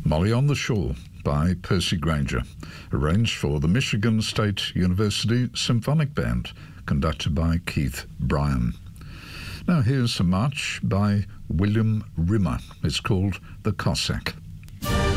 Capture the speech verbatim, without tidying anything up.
Molly on the Shore by Percy Grainger, arranged for the Michigan State University Symphonic Band, conducted by Keith Bryan. Now here's a march by William Rimmer. It's called The Cossack.